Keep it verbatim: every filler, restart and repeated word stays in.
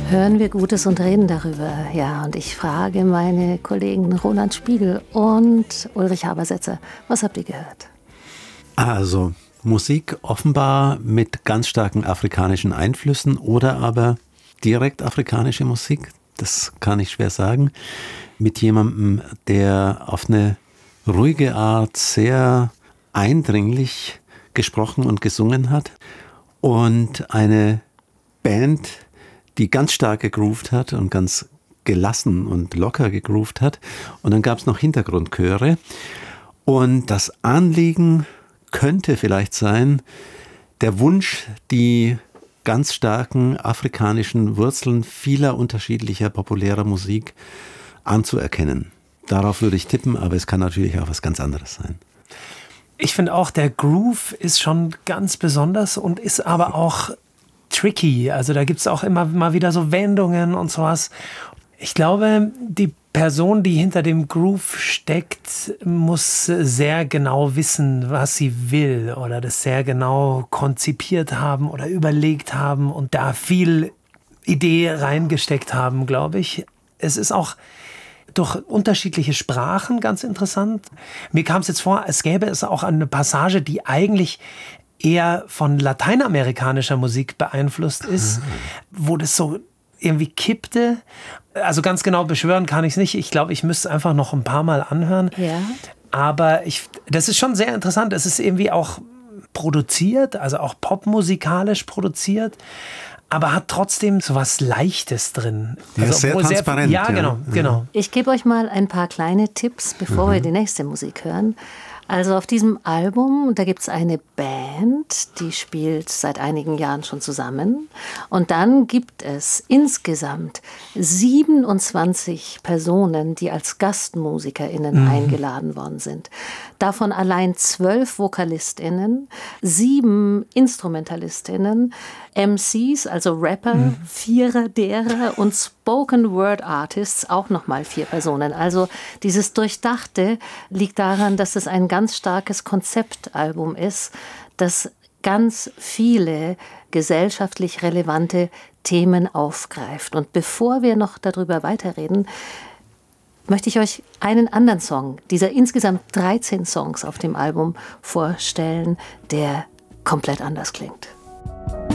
Hören wir Gutes und reden darüber. Ja, und ich frage meine Kollegen Roland Spiegel und Ulrich Habersetzer, was habt ihr gehört? Also Musik offenbar mit ganz starken afrikanischen Einflüssen oder aber direkt afrikanische Musik, das kann ich schwer sagen, mit jemandem, der auf eine ruhige Art sehr eindringlich gesprochen und gesungen hat und eine Band, die ganz stark gegroovt hat und ganz gelassen und locker gegroovt hat. Und dann gab es noch Hintergrundchöre. Und das Anliegen könnte vielleicht sein, der Wunsch, die ganz starken afrikanischen Wurzeln vieler unterschiedlicher populärer Musik anzuerkennen. Darauf würde ich tippen, aber es kann natürlich auch was ganz anderes sein. Ich finde auch, der Groove ist schon ganz besonders und ist aber auch tricky. Also da gibt es auch immer mal wieder so Wendungen und sowas. Ich glaube, die Person, die hinter dem Groove steckt, muss sehr genau wissen, was sie will oder das sehr genau konzipiert haben oder überlegt haben und da viel Idee reingesteckt haben, glaube ich. Es ist auch durch unterschiedliche Sprachen ganz interessant. Mir kam es jetzt vor, als gäbe es auch eine Passage, die eigentlich eher von lateinamerikanischer Musik beeinflusst ist, wo das so irgendwie kippte. Also ganz genau beschwören kann ich es nicht. Ich glaube, ich müsste es einfach noch ein paar Mal anhören. Ja. Aber ich, das ist schon sehr interessant. Es ist irgendwie auch produziert, also auch popmusikalisch produziert, aber hat trotzdem so was Leichtes drin. Ja, also sehr transparent. Sehr, ja, ja, genau, genau. Ich gebe euch mal ein paar kleine Tipps, bevor mhm. wir die nächste Musik hören. Also auf diesem Album, da gibt es eine Band, die spielt seit einigen Jahren schon zusammen. Und dann gibt es insgesamt siebenundzwanzig Personen, die als GastmusikerInnen mhm. eingeladen worden sind. Davon allein zwölf VokalistInnen, sieben InstrumentalistInnen, M Cs, also Rapper, mhm. vierer derer und Spoken Word Artists, auch nochmal vier Personen. Also dieses Durchdachte liegt daran, dass es ein ganz starkes Konzeptalbum ist, das ganz viele gesellschaftlich relevante Themen aufgreift. Und bevor wir noch darüber weiterreden, möchte ich euch einen anderen Song dieser insgesamt dreizehn Songs auf dem Album vorstellen, der komplett anders klingt.